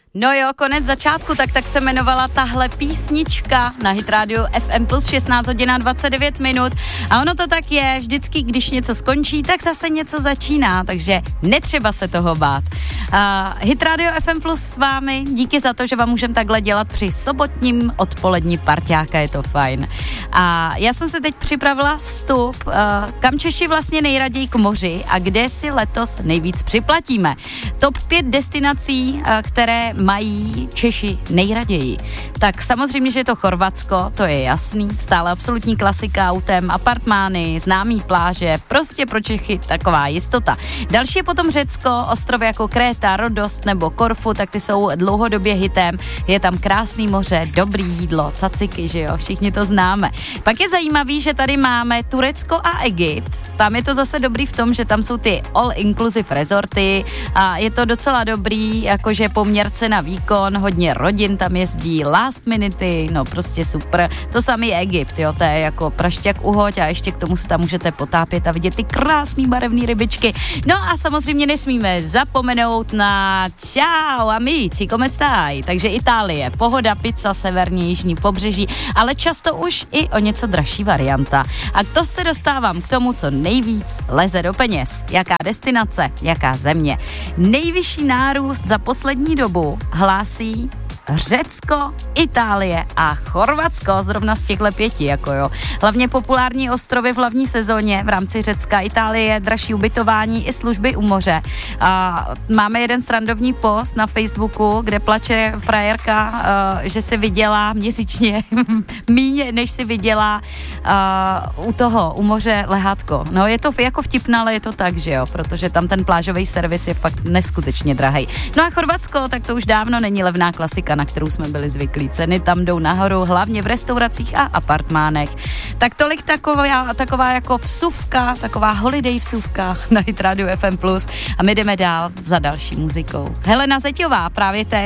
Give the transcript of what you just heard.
No jo, konec začátku, tak se jmenovala tahle písnička na Hit Radio FM plus 16 hodin 29 minut. A ono to tak je, vždycky, když něco skončí, tak zase něco začíná, takže netřeba se toho bát. Hit Radio FM plus s vámi, díky za to, že vám můžeme takhle dělat při sobotním odpolední parťáka, je to fajn. A já jsem se teď připravila vstup, kam Češi vlastně nejraději k moři a kde si letos nejvíc připlatíme. Top 5 destinací, které mají Češi nejraději. Tak samozřejmě, že je to Chorvatsko, to je jasný, stále absolutní klasika, autem, apartmány, známý pláže, prostě pro Čechy taková jistota. Další je potom Řecko, ostrovy jako Kréta, Rodos nebo Korfu, tak ty jsou dlouhodobě hitem, je tam krásný moře, dobrý jídlo, caciky, že jo, všichni to známe. Pak je zajímavý, že tady máme Turecko a Egypt, tam je to zase dobrý v tom, že tam jsou ty all-inclusive resorty a je to docela dobrý, jakože poměr cena výkon, hodně rodin tam jezdí, last minuty, no prostě super. To samý Egypt, jo, to je jako prašťák uhoď a ještě k tomu se tam můžete potápět a vidět ty krásný barevný rybičky. No a samozřejmě nesmíme zapomenout na ciao amici, come stai? Takže Itálie, pohoda, pizza, severní, jižní pobřeží, ale často už i o něco dražší varianta. A to se dostávám k tomu, co nejvíc leze do peněz. Jaká destinace, jaká země. Nejvyšší nárůst za poslední dobu hlásí Řecko, Itálie a Chorvatsko, zrovna z těchto 5, jako jo. Hlavně populární ostrovy v hlavní sezóně v rámci Řecka, Itálie, dražší ubytování i služby u moře. A máme jeden srandovní post na Facebooku, kde plače frajerka, že si vydělá měsíčně míň, než si vydělá u moře lehátko. No je to jako vtipné, ale je to tak, že jo, protože tam ten plážový servis je fakt neskutečně drahej. No a Chorvatsko, tak to už dávno není levná klasika, na kterou jsme byli zvyklí. Ceny tam jdou nahoru, hlavně v restauracích a apartmánech. Tak tolik taková jako vsuvka, taková holiday vsuvka na Hit Radio FM+. A my jdeme dál za další muzikou. Helena Zeťová právě teď.